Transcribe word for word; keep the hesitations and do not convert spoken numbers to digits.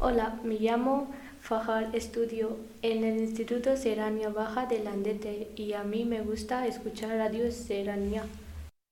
Hola, me llamo Fajal, estudio en el Instituto Serrania Baja de Landete y a mí me gusta escuchar Radio Serrania.